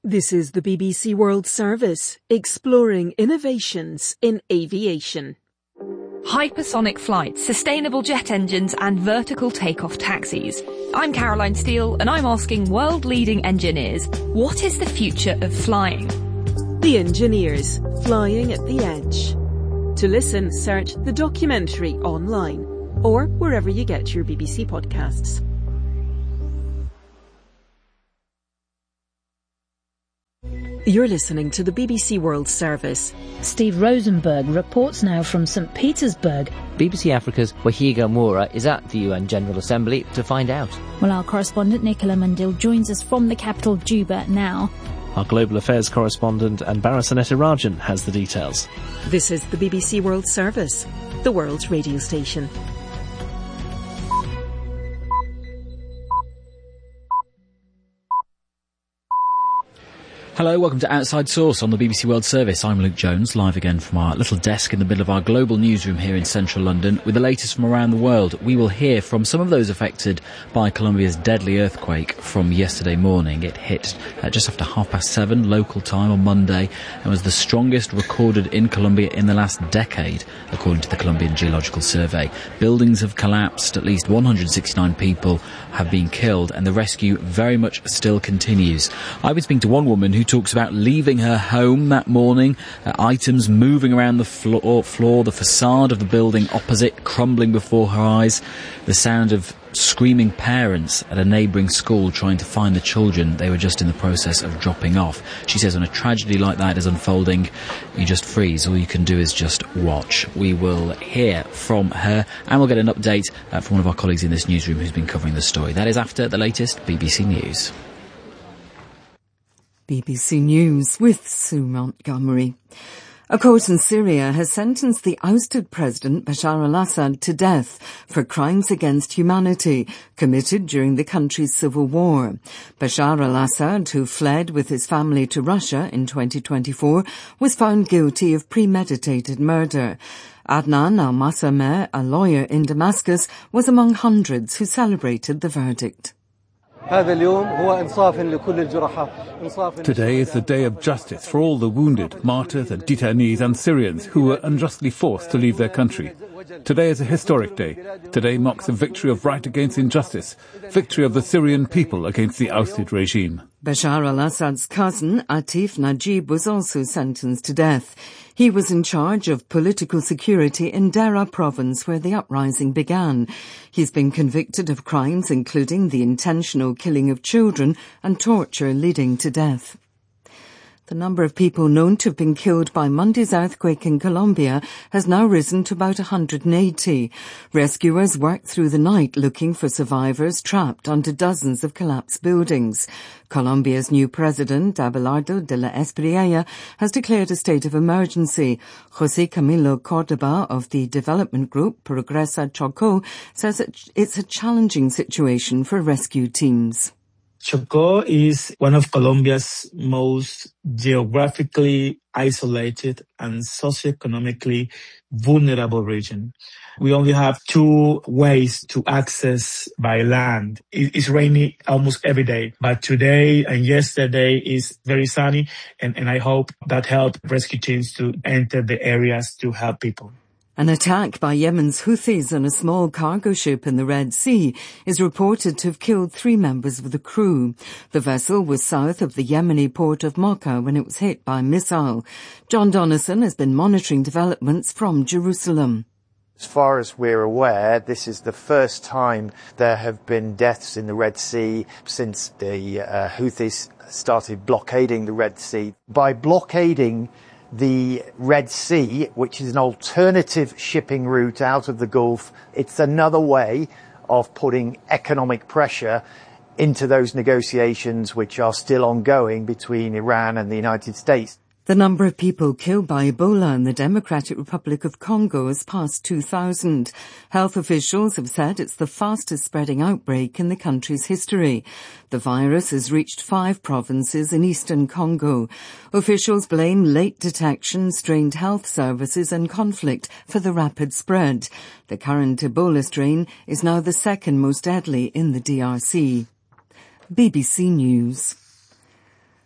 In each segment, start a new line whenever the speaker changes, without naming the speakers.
This is the BBC World Service, exploring innovations in aviation.
Hypersonic flights, sustainable jet engines and vertical takeoff taxis. I'm Caroline Steele and I'm asking world-leading engineers, what is the future of flying?
The Engineers, Flying at the Edge. To listen, search the documentary online or wherever you get your BBC podcasts. You're listening to the BBC World Service.
Steve Rosenberg reports now from St. Petersburg.
BBC Africa's Wahiga Moura is at the UN General Assembly to find out.
Well, our correspondent Nicola Mundil joins us from the capital Juba now.
Our Global Affairs correspondent Anbara Sanetirajan has the details.
This is the BBC World Service, the world's radio station.
Hello, welcome to Outside Source on the BBC World Service. I'm Luke Jones, live again from our little desk in the middle of our global newsroom here in central London with the latest from around the world. We will hear from some of those affected by Colombia's deadly earthquake from yesterday morning. It hit just after 7:30 local time on Monday and was the strongest recorded in Colombia in the last decade, according to the Colombian Geological Survey. Buildings have collapsed, at least 169 people have been killed, and the rescue very much still continues. I've been speaking to one woman who talks about leaving her home that morning, items moving around the floor, the facade of the building opposite crumbling before her eyes, the sound of screaming parents at a neighbouring school trying to find the children they were just in the process of dropping off. She says when a tragedy like that is unfolding, you just freeze. All you can do is just watch. We will hear from her and we'll get an update from one of our colleagues in this newsroom who's been covering the story. That is after the latest BBC News.
BBC News with Sue Montgomery. A court in Syria has sentenced the ousted President Bashar al-Assad to death for crimes against humanity committed during the country's civil war. Bashar al-Assad, who fled with his family to Russia in 2024, was found guilty of premeditated murder. Adnan al-Masameh, a lawyer in Damascus, was among hundreds who celebrated the verdict.
Today is the day of justice for all the wounded, martyrs and detainees and Syrians who were unjustly forced to leave their country. Today is a historic day. Today marks a victory of right against injustice, victory of the Syrian people against the ousted regime.
Bashar al-Assad's cousin, Atif Najib, was also sentenced to death. He was in charge of political security in Dera province where the uprising began. He's been convicted of crimes including the intentional killing of children and torture leading to death. The number of people known to have been killed by Monday's earthquake in Colombia has now risen to about 180. Rescuers worked through the night looking for survivors trapped under dozens of collapsed buildings. Colombia's new president, Abelardo de la Espriella, has declared a state of emergency. José Camilo Córdoba of the development group Progresa Chocó says it's a challenging situation for rescue teams.
Chocó is one of Colombia's most geographically isolated and socioeconomically vulnerable region. We only have two ways to access by land. It's rainy almost every day, but today and yesterday is very sunny, and I hope that helps rescue teams to enter the areas to help people.
An attack by Yemen's Houthis on a small cargo ship in the Red Sea is reported to have killed 3 members of the crew. The vessel was south of the Yemeni port of Mocha when it was hit by a missile. John Donnison has been monitoring developments from Jerusalem.
As far as we're aware, this is the first time there have been deaths in the Red Sea since the Houthis started blockading the Red Sea. By blockading the Red Sea, which is an alternative shipping route out of the Gulf, it's another way of putting economic pressure into those negotiations which are still ongoing between Iran and the United States.
The number of people killed by Ebola in the Democratic Republic of Congo has passed 2,000. Health officials have said it's the fastest spreading outbreak in the country's history. The virus has reached 5 provinces in eastern Congo. Officials blame late detection, strained health services and conflict for the rapid spread. The current Ebola strain is now the second most deadly in the DRC. BBC News.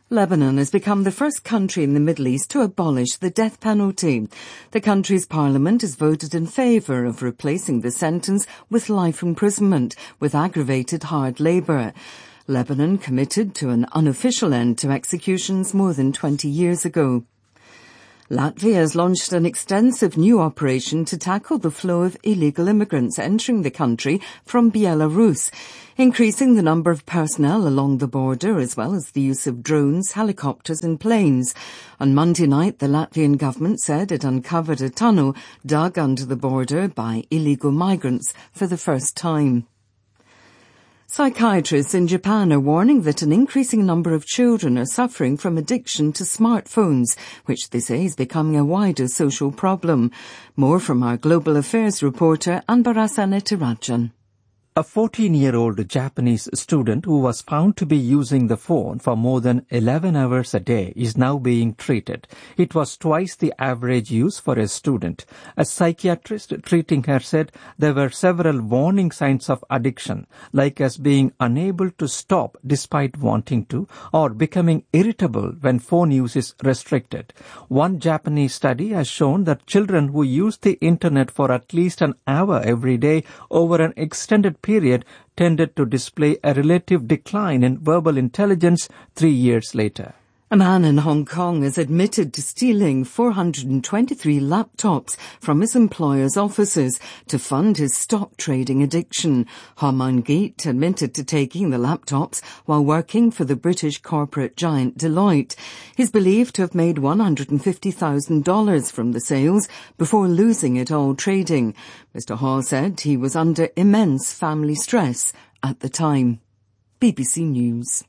Lebanon has become the first country in the Middle East to abolish the death penalty. The country's parliament has voted in favour of replacing the sentence with life imprisonment with aggravated hard labour. Lebanon committed to an unofficial end to executions more than 20 years ago. Latvia has launched an extensive new operation to tackle the flow of illegal immigrants entering the country from Belarus, increasing the number of personnel along the border as well as the use of drones, helicopters and planes. On Monday night, the Latvian government said it uncovered a tunnel dug under the border by illegal migrants for the first time. Psychiatrists in Japan are warning that an increasing number of children are suffering from addiction to smartphones, which they say is becoming a wider social problem. More from our Global Affairs reporter, Anbarasa Netirajan.
A 14-year-old Japanese student who was found to be using the phone for more than 11 hours a day is now being treated. It was twice the average use for a student. A psychiatrist treating her said there were several warning signs of addiction, like as being unable to stop despite wanting to, or becoming irritable when phone use is restricted. One Japanese study has shown that children who use the internet for at least an hour every day over an extended period tended to display a relative decline in verbal intelligence 3 years later.
A man in Hong Kong has admitted to stealing 423 laptops from his employer's offices to fund his stock trading addiction. Ho Man Geet admitted to taking the laptops while working for the British corporate giant Deloitte. He's believed to have made $150,000 from the sales before losing it all trading. Mr. Ho said he was under immense family stress at the time. BBC News.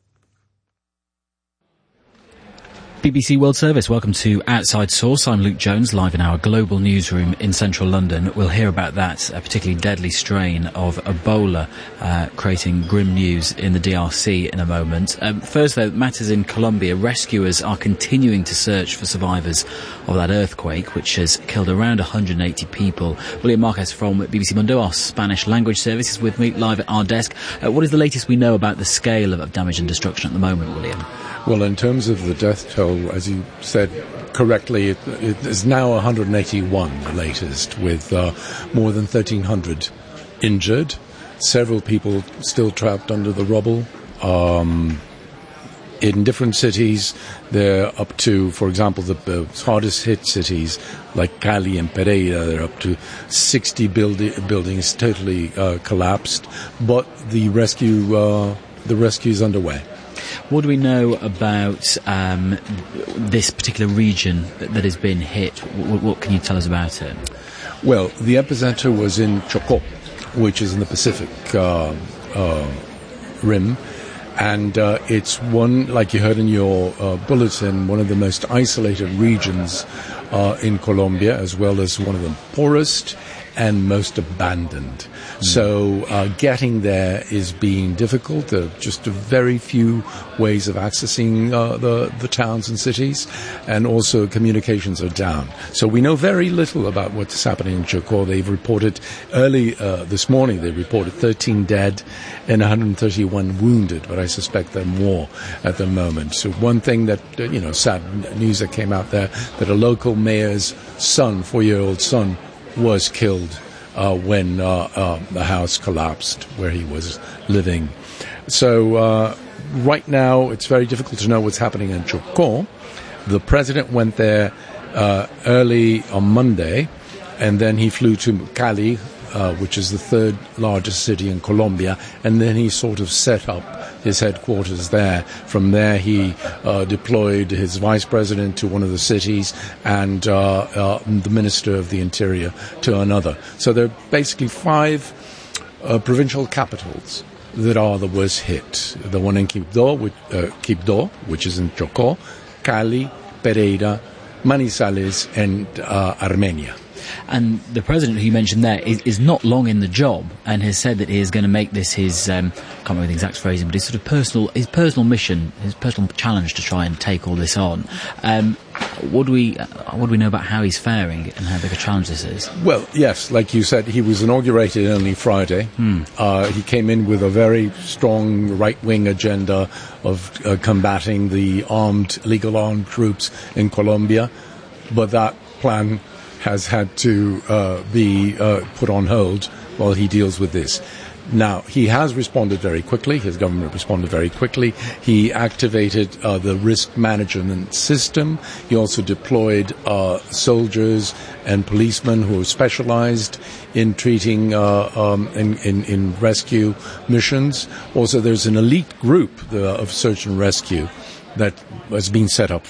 BBC World Service, welcome to Outside Source. I'm Luke Jones, live in our global newsroom in central London. We'll hear about that particularly deadly strain of Ebola creating grim news in the DRC in a moment. First, though, matters in Colombia. Rescuers are continuing to search for survivors of that earthquake, which has killed around 180 people. William Marquez from BBC Mundo, our Spanish language service, is with me live at our desk. What is the latest we know about the scale of damage and destruction at the moment, William?
Well, in terms of the death toll, as you said correctly, it is now 181, the latest, with more than 1,300 injured, several people still trapped under the rubble. In different cities, they're up to, for example, the hardest hit cities like Cali and Pereira, they're up to 60 buildings totally collapsed, but the rescue is underway.
What do we know about this particular region that has been hit? What can you tell us about it?
Well, the epicenter was in Chocó, which is in the Pacific Rim, and it's one, like you heard in your bulletin, one of the most isolated regions in Colombia, as well as one of the poorest and most abandoned. So getting there is being difficult. There are just a very few ways of accessing the towns and cities, and also communications are down. So we know very little about what's happening in Chocó. They've reported early this morning, they reported 13 dead and 131 wounded, but I suspect there are more at the moment. So one thing that, sad news that came out there, that a local mayor's son, 4-year-old son, was killed when the house collapsed where he was living. So right now it's very difficult to know what's happening in Chocó. The president went there early on Monday, and then he flew to Cali, which is the third largest city in Colombia, and then he sort of set up his headquarters there. From there he deployed his vice president to one of the cities and the minister of the interior to another. So there are basically 5 provincial capitals that are the worst hit. The one in Quibdó, which is in Chocó, Cali, Pereira, Manizales and Armenia.
And the president who you mentioned there is not long in the job, and has said that he is going to make this his, I can't remember the exact phrasing, but his sort of personal mission, his personal challenge to try and take all this on. What do we know about how he's faring and how big a challenge this is?
Well, yes, like you said, he was inaugurated only Friday. He came in with a very strong right-wing agenda of combating the legal armed groups in Colombia, but that plan has had to be put on hold while he deals with this. Now, he has responded very quickly. His government responded very quickly. He activated the risk management system. He also deployed soldiers and policemen who are specialized in treating in rescue missions. Also, there's an elite group of search and rescue that has been set up